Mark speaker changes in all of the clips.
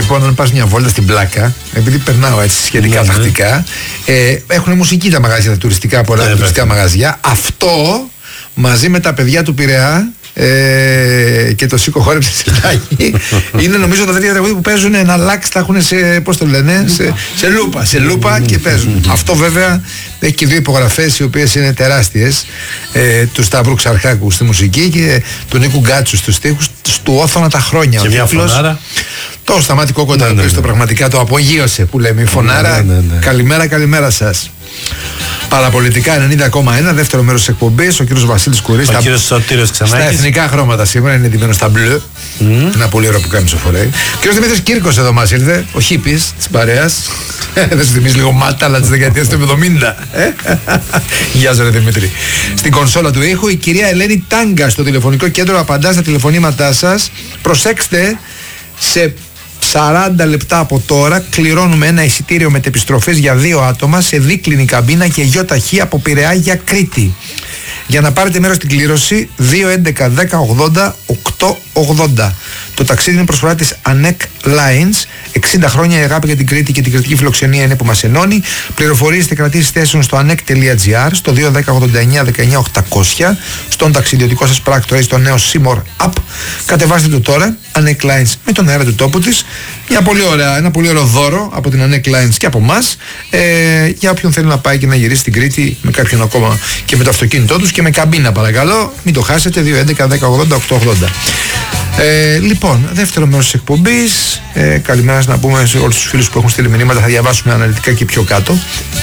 Speaker 1: πω, αν πας μια βόλτα στην Πλάκα, επειδή περνάω έτσι σχετικά τακτικά, έχουν μουσική τα μαγαζιά, τα τουριστικά, πολλά τουριστικά μαγαζιά. Αυτό μαζί με τα παιδιά του Πειραιά και το Σίκο χόρεψε σιτάκι είναι νομίζω τα τέτοια τραγούδια που παίζουν ένα λάξ, τα έχουν σε, πώς το λένε, σε λούπα και παίζουν. Αυτό βέβαια έχει και δύο υπογραφές οι οποίες είναι τεράστιες, του Σταύρου Ξαρχάκου στη μουσική και του Νίκου Γκάτσου στους στίχους, του Όθωνα τα χρόνια.
Speaker 2: Και μια φωνάρα.
Speaker 1: Το Σταμάτη Κόκοτα, το πραγματικά το απογείωσε που λέμε η φωνάρα. Καλημέρα σας. Παραπολιτικά 90,1, δεύτερο μέρος της εκπομπής. Ο κύριος Βασίλης Κουρής.
Speaker 2: Ο κύριος Σωτήριος Ξανάκης.
Speaker 1: Στα εθνικά χρώματα σήμερα είναι εντυμένος στα μπλε. Ένα πολύ ωραίο που κάνει φορέει. Ο κύριος Δημήτρης Κύρκος εδώ μας ήρθε. Ο χίπης της παρέας. Δεν σου θυμίζει λίγο μάταλα της δεκαετίας του 70. Γεια σας, ρε Δημήτρη. Στην κονσόλα του ήχου η κυρία Ελένη Τάγκα στο τηλεφωνικό κέντρο απαντά στα τηλεφωνήματά σας. Προσέξτε, σε 40 λεπτά από τώρα κληρώνουμε ένα εισιτήριο μετεπιστροφής για 2 άτομα σε δίκλινη καμπίνα και γιοταχή από Πειραιά για Κρήτη. Για να πάρετε μέρος στην κλήρωση 2-11-10-80-880. Το ταξίδι είναι προσφορά της ANEC Lines. 60 χρόνια η αγάπη για την Κρήτη και την κριτική φιλοξενία είναι που μας ενώνει. Πληροφορίες και κρατήσεις θέσεων στο anek.gr, στο 2-10-89-19-800, στον ταξιδιωτικό σας πράκτορα ή στο νέο Seymour App. Κατεβάστε το τώρα, ANEC Lines με τον αέρα του τόπου της. Ένα πολύ ωραίο δώρο από την ANEC Lines και από εμάς, για όποιον θέλει να πάει και να γυρίσει στην Κρήτη με κάποιον ακόμα και με το αυτοκίνητό τους και με καμπίνα, παρακαλώ. Μην το χάσετε, 2-11-10-80-880. Λοιπόν, δεύτερο μέρος της εκπομπής. Καλημέρα να πούμε σε όλους τους φίλους που έχουν στείλει μηνύματα. Θα διαβάσουμε αναλυτικά και πιο κάτω.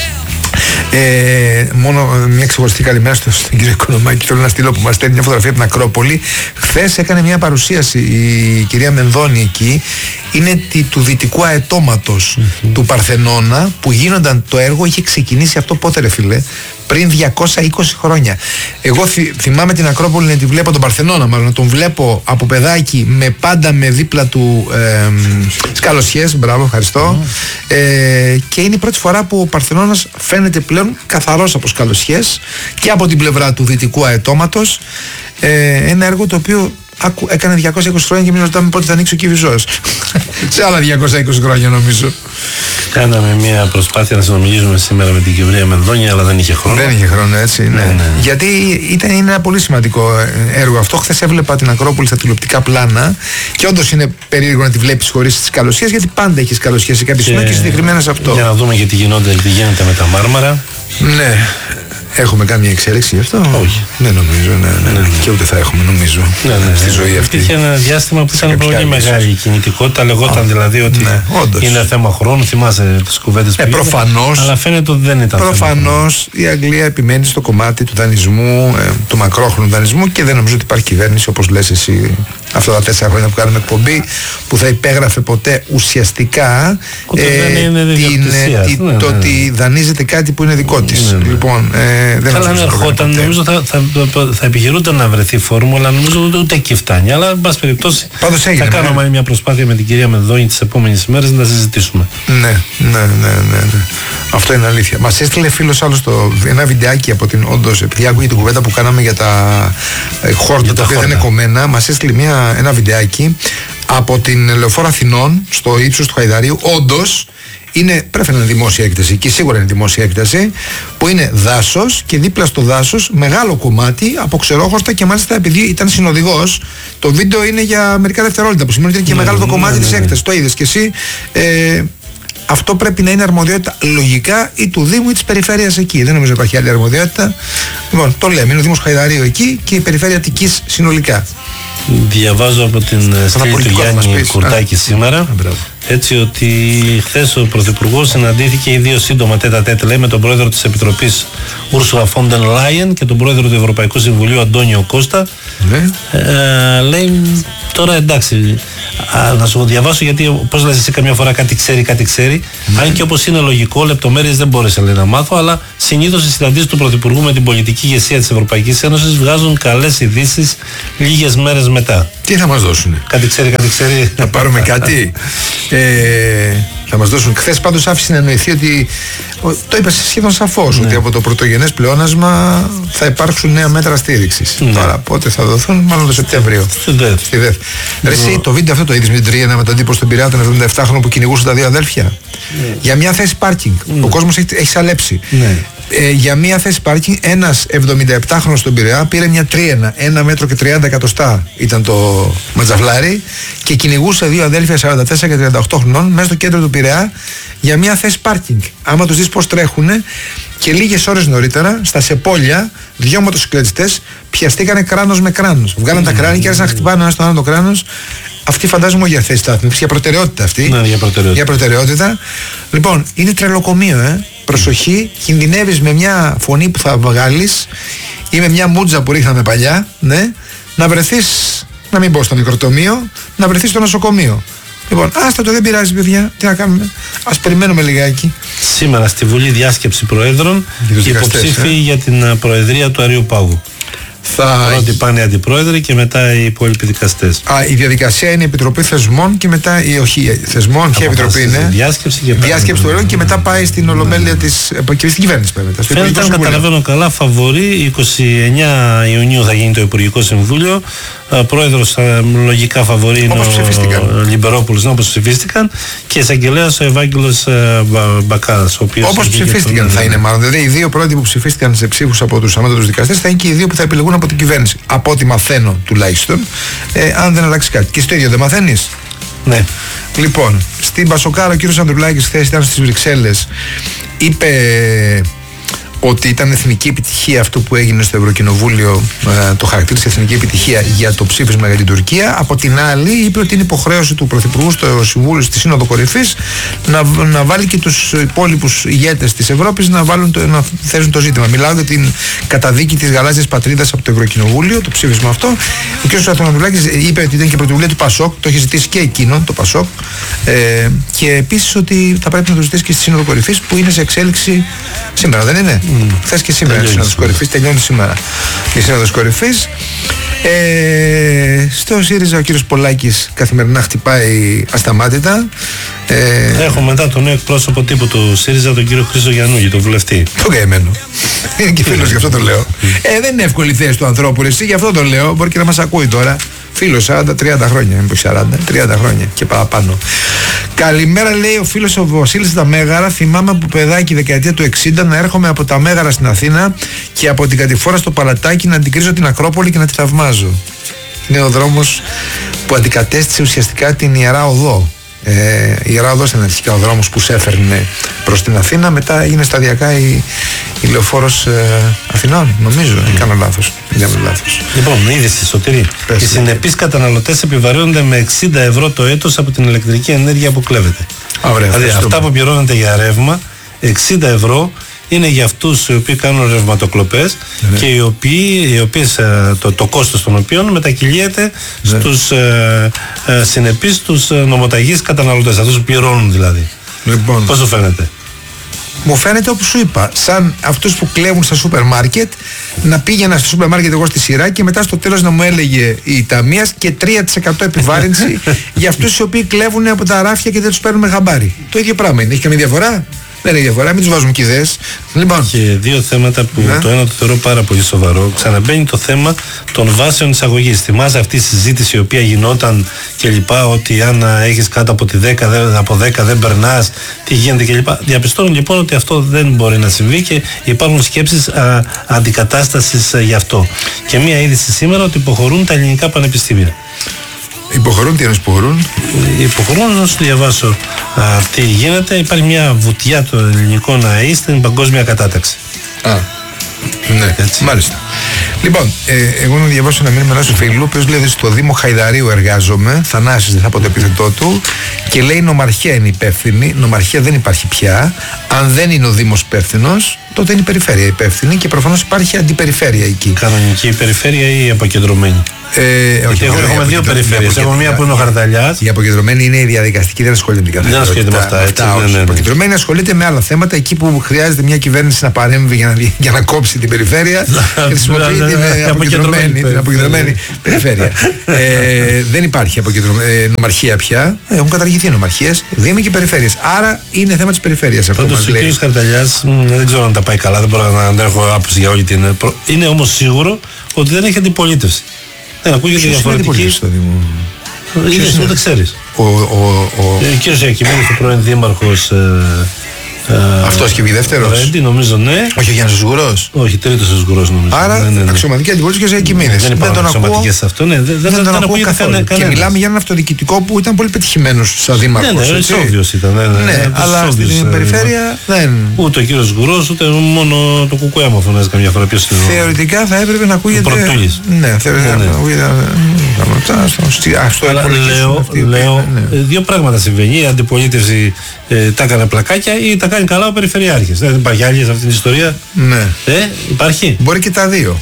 Speaker 1: Μόνο μια ξεχωριστή καλημέρα στον κύριο Οικονομάκη. Θέλω να στείλω που μας στέλνει μια φωτογραφία από την Ακρόπολη. Χθες έκανε μια παρουσίαση η κυρία Μενδώνη εκεί. Είναι του δυτικού αετώματος του Παρθενώνα που γίνονταν το έργο. Είχε ξεκινήσει αυτό πότε, ρε φίλε? Πριν 220 χρόνια. Εγώ θυμάμαι την Ακρόπολη να τη βλέπω, τον Παρθενώνα μάλλον, να τον βλέπω από παιδάκι πάντα με δίπλα του σκαλοσιές. Μπράβο, ευχαριστώ. Και είναι η πρώτη φορά που ο Παρθενώνας φαίνεται πλέον καθαρός από σκαλοσιές και από την πλευρά του δυτικού αετώματος. Ένα έργο το οποίο έκανε 220 χρόνια και εμείς ρωτάμε πότε θα ανοίξει ο Κηφισός. Σε άλλα 220 χρόνια νομίζω.
Speaker 2: Κάναμε μια προσπάθεια να συνομιλήσουμε σήμερα με την κυρία Μενδώνη, αλλά δεν είχε χρόνο.
Speaker 1: Δεν είχε χρόνο, έτσι. Ναι. Γιατί είναι ένα πολύ σημαντικό έργο αυτό. Χθες έβλεπα την Ακρόπολη στα τηλεοπτικά πλάνα και όντως είναι περίεργο να τη βλέπεις χωρίς τις καλοσιές, γιατί πάντα έχεις καλοσιές σε κάποιο σημείο και συγκεκριμένα σε αυτό.
Speaker 2: Για να δούμε γιατί τι γίνεται με τα μάρμαρα.
Speaker 1: Ναι. Έχουμε κάνει μια εξέλιξη γι' αυτό?
Speaker 2: Όχι.
Speaker 1: Δεν νομίζω, ναι. Και ούτε θα έχουμε, νομίζω, στη ζωή αυτή.
Speaker 2: Υπήρχε ένα διάστημα που ήταν πολύ μεγάλη η κινητικότητα. Λεγόταν δηλαδή ότι είναι θέμα χρόνου. Θυμάσαι τις κουβέντες που
Speaker 1: προφανώς.
Speaker 2: Αλλά φαίνεται ότι δεν ήταν.
Speaker 1: Προφανώς η Αγγλία επιμένει στο κομμάτι του δανεισμού, του μακρόχρονου δανεισμού, και δεν νομίζω ότι υπάρχει κυβέρνηση, όπως λες εσύ, αυτά τα 4 χρόνια που κάνουμε εκπομπή, που θα υπέγραφε ποτέ ουσιαστικά το ότι δανείζεται κάτι που είναι δικό της. Λοιπόν,
Speaker 2: καλά, αν ερχόταν, νομίζω θα επιχειρούνταν να βρεθεί φόρμα, αλλά νομίζω ούτε εκεί φτάνει. Αλλά, εν πάση περιπτώσει, θα κάνουμε μια προσπάθεια με την κυρία Μενδώνη τις επόμενες ημέρες να τα συζητήσουμε.
Speaker 1: Ναι. Αυτό είναι αλήθεια. Μας έστειλε φίλος άλλος ένα βιντεάκι από την, όντως, επειδή άκουγε την κουβέντα που κάναμε για τα χόρτα τα οποία δεν είναι κομμένα. Μας έστειλε ένα βιντεάκι από την Λεωφόρο Αθηνών στο ύψος του Χαϊδαρίου. Όντως πρέπει να είναι δημόσια έκταση, και σίγουρα είναι δημόσια έκταση, που είναι δάσος και δίπλα στο δάσος μεγάλο κομμάτι από ξερόχορτα, και μάλιστα επειδή ήταν συνοδηγός, το βίντεο είναι για μερικά δευτερόλεπτα, που σημαίνει ότι είναι και μεγάλο το κομμάτι της έκτασης. Το είδες και εσύ. Αυτό πρέπει να είναι αρμοδιότητα λογικά ή του Δήμου ή της περιφέρειας εκεί. Δεν νομίζω ότι υπάρχει άλλη αρμοδιότητα. Λοιπόν, το λέμε, είναι ο Δήμος Χαϊδαρίου εκεί και η περιφέρεια Αττικής συνολικά.
Speaker 2: Διαβάζω από την στήλη του Γιάννη Κουρτάκη σήμερα, έτσι ότι χθες ο Πρωθυπουργός συναντήθηκε οι δύο σύντομα τέτα-τέτ, λέει, με τον πρόεδρο της Επιτροπής Ursula von der Leyen και τον πρόεδρο του Ευρωπαϊκού Συμβουλίου Αντώνιο Κώστα. Λέει τώρα, εντάξει, να σου διαβάσω, γιατί πώς λες εσύ καμιά φορά κάτι ξέρει. Αν και όπως είναι λογικό, λεπτομέρειες δεν μπόρεσα, λέει, να μάθω, αλλά συνήθως οι συναντήσεις του Πρωθυπουργού με την πολιτική ηγεσία της Ευρωπαϊκής Ένωσης βγάζουν καλές ειδήσεις λίγες μέρες μετά.
Speaker 1: Τι θα μας δώσουν?
Speaker 2: Κάτι ξέρει.
Speaker 1: Θα πάρουμε κάτι. Θα μας δώσουν. Χθες πάντως άφησε να εννοηθεί ότι Το είπε σχεδόν σαφώς ότι από το πρωτογενές πλεόνασμα θα υπάρξουν νέα μέτρα στήριξης. Τώρα πότε θα δοθούν, μάλλον το Σεπτέμβριο. Στη ΔΕΘ. Εσύ το βίντεο αυτό το είδες με την Τριένα με τον τύπο στον Πειραιά, τον 77χρονο που κυνηγούσε τα δύο αδέλφια. Για μια θέση πάρκινγκ. Ο κόσμος έχει σαλέψει. Για μια θέση πάρκινγκ, ένας 77χρονος στον Πειραιά πήρε μια Τριένα, 1 μέτρο και 30 εκατοστά ήταν το ματζαφλάρι, και κυνηγούσε δύο αδέλφια 44 και 38 χρονών μέσα στο κέντρο του Πειραιά για μια θέση πάρκινγκ. Άμα τους δεις πως τρέχουνε, και λίγες ώρες νωρίτερα στα Σεπόλια, δυο μοτοσυκλετιστές πιαστήκανε κράνος με κράνος. Βγάλαν τα κράνη και άρχισαν να χτυπάνε ένα στον άλλο το κράνος. Αυτή φαντάζομαι για θέση στάθμευσης, για προτεραιότητα αυτή.
Speaker 2: Ναι, για προτεραιότητα.
Speaker 1: Λοιπόν, είναι τρελοκομείο, Προσοχή, κινδυνεύεις με μια φωνή που θα βγάλεις ή με μια μούτζα που ρίχναμε παλιά, να βρεθείς, να μην πω στο μικροτομείο, να βρεθείς στο νοσοκομείο. Λοιπόν, άστα το, δεν πειράζει, παιδιά. Τι να κάνουμε. Ας περιμένουμε λιγάκι.
Speaker 2: Σήμερα στη Βουλή διάσκεψη Προέδρων και υποψήφοι για την Προεδρία του Αριοπάγου. Πρώτοι πάνε οι αντιπρόεδροι και μετά οι υπόλοιποι δικαστές.
Speaker 1: Η διαδικασία είναι η Επιτροπή Θεσμών και μετά Θεσμών, ποια επιτροπή είναι? Διάσκεψη του Προέδρου και μετά πάει στην Ολομέλεια της και στην κυβέρνηση.
Speaker 2: Φαίνεται, αν καταλαβαίνω καλά, φαβορεί. 29 Ιουνίου θα γίνει το Υπουργικό Συμβούλιο. Πρόεδρος λογικά φαβορεί είναι ο Λιμπερόπουλος, όπως ψηφίστηκαν, και εισαγγελέας ο Ευάγγελος Μπακάλας.
Speaker 1: Όπως ψηφίστηκαν θα είναι, μάλλον. Δηλαδή οι δύο πρώτοι που ψηφίστηκαν σε ψήφους από τους ανώτατους δικαστές θα είναι και οι δύο που θα επιλεγούν από την κυβέρνηση. Από ό,τι μαθαίνω τουλάχιστον, αν δεν αλλάξει κάτι. Και στο ίδιο δεν μαθαίνεις?
Speaker 2: Ναι.
Speaker 1: Λοιπόν, στην Πασοκάρα ο κύριος Ανδρουλάκης χθες ήταν στις Βρυξέλλες, είπε ότι ήταν εθνική επιτυχία αυτό που έγινε στο Ευρωκοινοβούλιο, το χαρακτήρισε εθνική επιτυχία για το ψήφισμα για την Τουρκία. Από την άλλη, είπε ότι είναι υποχρέωση του Πρωθυπουργού στο Συμβούλιο, στη Σύνοδο Κορυφής, να βάλει και τους υπόλοιπους ηγέτες της Ευρώπης να θέσουν το ζήτημα. Μιλάω για την καταδίκη της γαλάζιας πατρίδας από το Ευρωκοινοβούλιο, το ψήφισμα αυτό. Ο κ. Ανδρουλάκης είπε ότι ήταν και πρωτοβουλία του ΠΑΣΟΚ, το έχει ζητήσει και εκείνο, το ΠΑΣΟΚ, και επίσης ότι θα πρέπει να το ζητήσει και στη Σύνοδο Κορυφής που είναι σε εξέλιξη σήμερα, δεν είναι? Χθες και σήμερα η Σύνοδος Κορυφής, τελειώνει σήμερα η Σύνοδος Κορυφής. Στο ΣΥΡΙΖΑ ο κύριος Πολάκης καθημερινά χτυπάει ασταμάτητα.
Speaker 2: Έχω μετά τον νέο εκπρόσωπο τύπου του ΣΥΡΙΖΑ, τον κύριο Χρήστο Γιαννούγη, τον βουλευτή.
Speaker 1: Το καημένο. Είναι και φίλος, γι' αυτό το λέω. Δεν είναι εύκολη θέση του ανθρώπου, εσύ, γι' αυτό το λέω. Μπορεί και να μας ακούει τώρα. Φίλος, 40-30 χρόνια, μην πω 40, 30 χρόνια και παραπάνω. Καλημέρα, λέει ο φίλος ο Βασίλης στα Μέγαρα. Θυμάμαι από παιδάκι δεκαετία του 60 να έρχομαι από τα Μέγαρα στην Αθήνα και από την κατηφόρα στο Παλατάκι να αντικρίζω την Ακρόπολη και να τη θαυμάζω. Είναι ο δρόμος που αντικατέστησε ουσιαστικά την Ιερά Οδό. Η Ιερά Οδός ήταν αρχικά ο δρόμος που σε έφερνε προς την Αθήνα, μετά έγινε σταδιακά η Λεωφόρος Αθηνών, νομίζω. Κάνω λάθος.
Speaker 2: Λοιπόν, είδηση, Σωτήρη. Οι συνεπείς καταναλωτές επιβαρύνονται με 60 ευρώ το έτος από την ηλεκτρική ενέργεια που κλέβεται. Δηλαδή αυτά που πληρώνεται για ρεύμα, 60 ευρώ είναι για αυτούς οι οποίοι κάνουν ρευματοκλοπές και οι οποίες το κόστος των οποίων μετακυλιέται στους συνεπείς, τους νομοταγείς καταναλωτές, αυτούς που πληρώνουν δηλαδή.
Speaker 1: Λοιπόν,
Speaker 2: πώς σου φαίνεται?
Speaker 1: Μου φαίνεται, όπως σου είπα, σαν αυτούς που κλέβουν στα σούπερ μάρκετ, να πήγαινα στο σούπερ μάρκετ εγώ στη σειρά και μετά στο τέλος να μου έλεγε η ταμείας και 3% επιβάρυνση για αυτούς οι οποίοι κλέβουν από τα ράφια και δεν τους παίρνουν χαμπάρι. Το ίδιο πράγμα είναι. Έχει καμία διαφορά? Δεν έχει διαφορά, μην τους βάζουμε ιδέες. Λοιπόν.
Speaker 2: Και δύο θέματα που το ένα το θεωρώ πάρα πολύ σοβαρό. Ξαναμπαίνει το θέμα των βάσεων εισαγωγής. Θυμάσαι αυτή η συζήτηση η οποία γινόταν κλπ. Ότι αν έχεις κάτω από 10 δεν περνάς, τι γίνεται κλπ. Διαπιστώνουν λοιπόν ότι αυτό δεν μπορεί να συμβεί και υπάρχουν σκέψεις αντικατάστασης γι' αυτό. Και μία είδηση σήμερα ότι υποχωρούν τα ελληνικά πανεπιστήμια.
Speaker 1: Υποχωρούν, τι εννοείς υποχωρούν?
Speaker 2: Υποχωρούν, να σου διαβάσω τι γίνεται. Υπάρχει μια βουτιά των ελληνικών ΑΕΗ στην παγκόσμια κατάταξη.
Speaker 1: Ναι, έτσι. Μάλιστα. Λοιπόν, εγώ να διαβάσω ένα μήνυμα ενός φίλου, ο οποίος λέει στο Δήμο Χαϊδαρίου εργάζομαι, Θανάσης δεν θα πω το επίθετό του, και λέει νομαρχία είναι υπεύθυνη. Νομαρχία δεν υπάρχει πια. Αν δεν είναι ο Δήμος υπεύθυνος, τότε είναι η περιφέρεια υπεύθυνη και προφανώς υπάρχει αντιπεριφέρεια εκεί.
Speaker 2: Κανονική περιφέρεια ή αποκεντρωμένη? Έχουμε δύο περιφέρειες. Έχουμε μία που είναι ο Χαρδαλιάς.
Speaker 1: Η αποκεντρωμένη είναι η διαδικαστική, δεν ασχολείται με την καθημερινότητα.
Speaker 2: Δεν ασχολείται με αυτά.
Speaker 1: Η αποκεντρωμένη ασχολείται με άλλα θέματα. Εκεί που χρειάζεται μια κυβέρνηση να παρέμβει για να κόψει την περιφέρεια, χρησιμοποιεί την αποκεντρωμένη περιφέρεια. Δεν υπάρχει νομαρχία πια. Έχουν καταργηθεί νομαρχίες, δήμοι και περιφέρειες. Άρα είναι θέμα της περιφέρειας αυτό.
Speaker 2: Πάντως ο κ. Χαρδαλιάς δεν ξέρω αν τα πάει καλά, δεν μπορώ να έχω άποψη για όλη την. Είναι όμως σίγουρο ότι δεν έχει αντιπολίτευση. Δεν ακούγεται διαφορετική. Δεν ξέρεις. Ο κύριος Ιακυμίδης, ο πρώην δήμαρχος.
Speaker 1: Αυτός και δεύτερος.
Speaker 2: Νομίζω, ναι.
Speaker 1: Όχι ο Γιάννης Σγουρός.
Speaker 2: Όχι, τρίτος ο Σγουρός νομίζω.
Speaker 1: Άρα αξιωματική αντιπολίτευση και ο Ιακυμίδης.
Speaker 2: Δεν υπάρχουν αξιωματικές σε αυτό. Δεν τον ακούω καθόλου.
Speaker 1: Και μιλάμε για έναν αυτοδιοικητικό που ήταν πολύ πετυχημένος σαν δήμαρχος.
Speaker 2: Ναι, ισόβιος ήταν.
Speaker 1: Ναι, αλλά στην περιφέρεια δεν.
Speaker 2: Ούτε ο κύριος Σγουρός, ούτε μόνο το κουκουέ μου φωνάζει καμιά φορά.
Speaker 1: Θεωρητικά θα έπρεπε να ακούγεται.
Speaker 2: Πρωτούλης.
Speaker 1: Ναι, θεωρητικά να ακούγεται.
Speaker 2: Λέω, δύο πράγματα συμβαίνει. Η αντιπολίτευση τα έκανε πλακάκια ή τα κάνει καλά ο Περιφερειάρχης. Δεν υπάρχει άλλη σε αυτήν την ιστορία.
Speaker 1: Ναι.
Speaker 2: Υπάρχει.
Speaker 1: Μπορεί και τα δύο.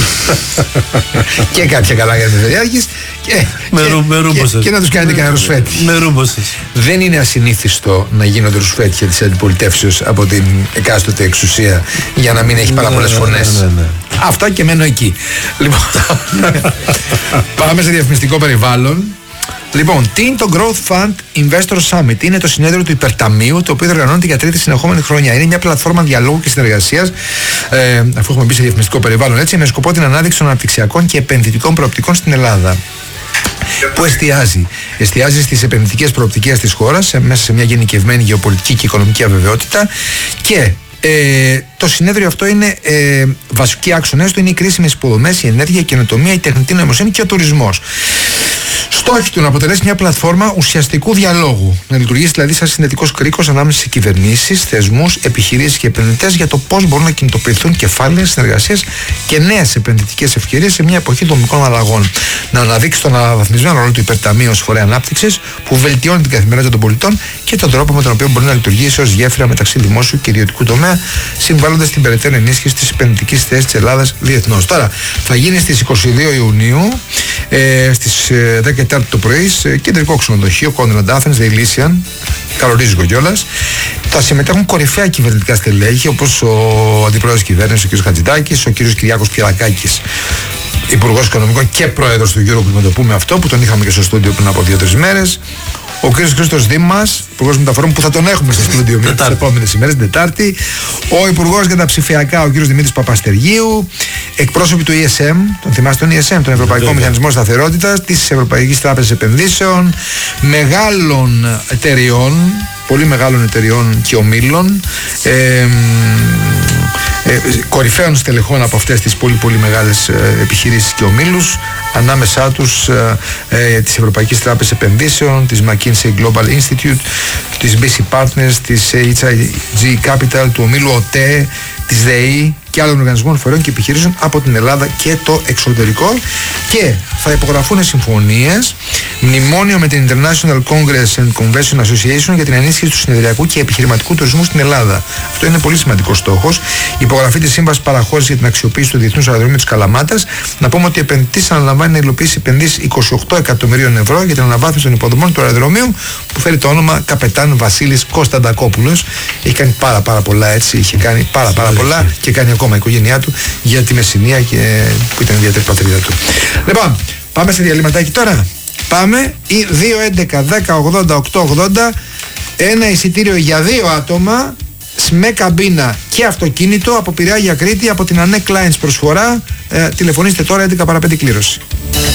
Speaker 1: Και κάποια καλά για τον Περιφερειάρχης και να τους κάνετε κανένα ρουσφέτη.
Speaker 2: Με ρούμποσες.
Speaker 1: Δεν είναι ασυνήθιστο να γίνονται ρουσφέτια της αντιπολιτεύσεως από την εκάστοτε εξουσία για να μην έχει πάρα πολλές φωνές. Αυτά και μένω εκεί. Λοιπόν, πάμε σε διαφημιστικό περιβάλλον. Λοιπόν, τι είναι το Growth Fund Investor Summit? Είναι το συνέδριο του Υπερταμείου, το οποίο διοργανώνεται για τρίτη συνεχόμενη χρονιά. Είναι μια πλατφόρμα διαλόγου και συνεργασίας, αφού έχουμε μπει σε διαφημιστικό περιβάλλον, έτσι, με σκοπό την ανάδειξη των αναπτυξιακών και επενδυτικών προοπτικών στην Ελλάδα. Που εστιάζει στις επενδυτικές προοπτικές της χώρας μέσα σε μια γενικευμένη γεωπολιτική και οικονομική αβεβαιότητα. Και το συνέδριο αυτό είναι βασικοί άξονες του είναι οι κρίσιμες υποδομές, η ενέργεια, η καινοτομία, η τεχνητή νοημοσύνη και ο τουρισμός. Στόχοι του να αποτελέσει μια πλατφόρμα ουσιαστικού διαλόγου. Να λειτουργήσει δηλαδή σαν συνδετικός κρίκος ανάμεσα σε κυβερνήσεις, θεσμούς, επιχειρήσεις και επενδυτές για το πώς μπορούν να κινητοποιηθούν κεφάλαια, συνεργασίες και νέες επενδυτικές ευκαιρίες σε μια εποχή δομικών αλλαγών. Να αναδείξει τον αναβαθμισμένο ρόλο του Υπερταμείου ως φορέα ανάπτυξης που βελτιώνει την καθημερινότητα των πολιτών και τον τρόπο με τον οποίο μπορεί να λειτουργήσει ως γέφυρα μεταξύ δημόσιου και ιδιωτικού τομέα, συμβάλλοντας στην περαιτέρω ενίσχυση της επενδυτικής θέσης της Ελλάδας διεθνώς. Τώρα, θα γίνει στις 22 Ιουνίου στις 10 το πρωί σε κεντρικό ξενοδοχείο Conrad Athens, The Elysian, καλορίζικο κιόλας. Θα συμμετέχουν κορυφαία κυβερνητικά στελέχη όπως ο αντιπρόεδρος κυβέρνησης, ο κ. Χατζηδάκης, ο κ. Κυριάκος Πιερακάκης, υπουργός οικονομικών και πρόεδρος του Eurogroup, να το πούμε αυτό, που τον είχαμε και στο στούντιο πριν από 2-3 μέρες. Ο κ. Χρήστος Δήμας, υπουργός μεταφορών, που θα τον έχουμε στο στούντιο τις επόμενες ημέρες, την Τετάρτη. Ο υπουργός για τα ψηφιακά, ο κ. Δημήτρης Παπαστεργίου. Εκπρόσωποι του ESM, τον θυμάστε τον ESM, τον Ευρωπαϊκό Μηχανισμό Σταθερότητας, της Ευρωπαϊκής Τράπεζας Επενδύσεων, μεγάλων εταιριών, πολύ μεγάλων εταιριών και ομίλων, κορυφαίων στελεχών από αυτές τις πολύ μεγάλες επιχειρήσεις και ομίλους, ανάμεσά τους της Ευρωπαϊκής Τράπεζας Επενδύσεων, της McKinsey Global Institute, της BC Partners, της HIG Capital, του ομίλου ΟΤΕ, της ΔΕΗ και άλλων οργανισμών, φορέων και επιχειρήσεων από την Ελλάδα και το εξωτερικό. Και θα υπογραφούν συμφωνίες, μνημόνιο με την International Congress and Convention Association για την ενίσχυση του συνεδριακού και επιχειρηματικού τουρισμού στην Ελλάδα. Αυτό είναι πολύ σημαντικός στόχος. Υπογραφή της σύμβασης παραχώρησης για την αξιοποίηση του Διεθνούς Αεροδρομίου της Καλαμάτας. Να πούμε ότι ο επενδυτής αναλαμβάνει να υλοποιήσει επενδύσεις 28 εκατομμυρίων ευρώ για την αναβάθμιση των υποδομών του αεροδρομίου, που φέρει το όνομα Καπετάν Βασίλης Κωνσταντακόπουλος. Έχει κάνει πάρα πολλά, έτσι. Είχε κάνει πάρα πολλά και κάνει ακόμα η οικογένειά του για τη Μεσσηνία, που ήταν η ιδιαίτερη πατρίδα του. Λοιπόν, πάμε σε διαλυματάκι τώρα. Πάμε. Ή 2-11-10-80-8-80. Ένα εισιτήριο για 2 άτομα με καμπίνα και αυτοκίνητο από Πειραιά για Κρήτη από την Ανέ Clients προσφορά. Τηλεφωνήστε τώρα, 11 παρά 5 κλήρωση.